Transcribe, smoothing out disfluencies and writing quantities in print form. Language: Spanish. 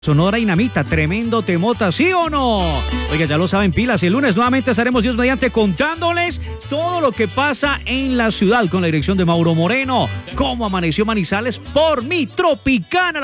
Sonora Dinamita, tremendo temota, ¿sí o no? Oiga, ya lo saben, pilas, el lunes nuevamente estaremos Dios mediante contándoles todo lo que pasa en la ciudad con la dirección de Mauro Moreno. Cómo amaneció Manizales por mi Tropicana.